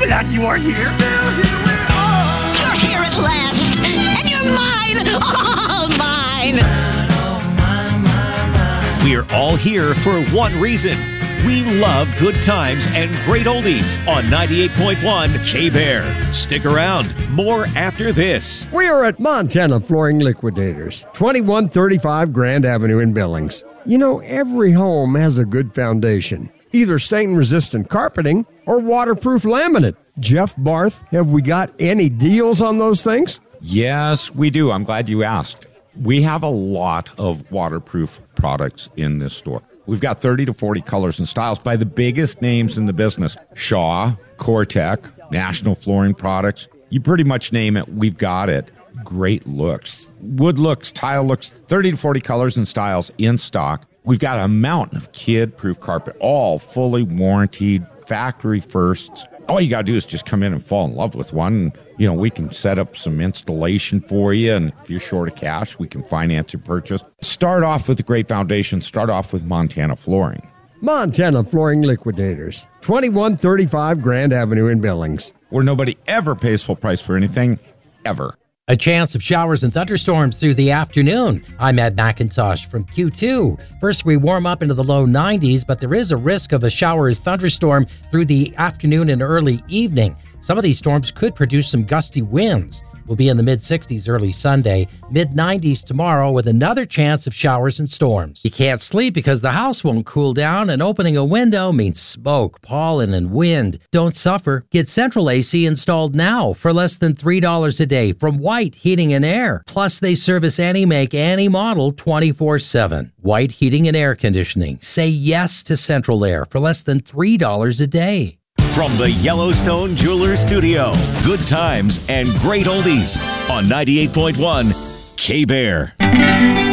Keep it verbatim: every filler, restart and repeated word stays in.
glad you are here. Still here we are. You're here at last, and you're mine, all mine. We're all here for one reason. We love good times and great oldies on ninety-eight point one K-Bear. Stick around. More after this. We are at Montana Flooring Liquidators, twenty-one thirty-five Grand Avenue in Billings. You know, every home has a good foundation. Either stain-resistant carpeting or waterproof laminate. Jeff Barth, have we got any deals on those things? Yes, we do. I'm glad you asked. We have a lot of waterproof products in this store. We've got thirty to forty colors and styles by the biggest names in the business. Shaw, Cortec, National Flooring Products. You pretty much name it, we've got it. Great looks. Wood looks, tile looks, thirty to forty colors and styles in stock. We've got a mountain of kid-proof carpet, all fully warranted, factory firsts. All you got to do is just come in and fall in love with one. And, you know, we can set up some installation for you. And if you're short of cash, we can finance your purchase. Start off with a great foundation. Start off with Montana Flooring. Montana Flooring Liquidators, twenty-one thirty-five Grand Avenue in Billings. Where nobody ever pays full price for anything, ever. A chance of showers and thunderstorms through the afternoon. I'm Ed McIntosh from Q two. First, we warm up into the low nineties, but there is a risk of a shower or thunderstorm through the afternoon and early evening. Some of these storms could produce some gusty winds. We'll be in the mid-sixties early Sunday, mid-nineties tomorrow with another chance of showers and storms. You can't sleep because the house won't cool down, and opening a window means smoke, pollen, and wind. Don't suffer. Get Central A C installed now for less than three dollars a day from White Heating and Air. Plus, they service any make, any model twenty-four seven. White Heating and Air Conditioning. Say yes to Central Air for less than three dollars a day. From the Yellowstone Jewelers Studio, good times and great oldies on ninety-eight point one K-Bear.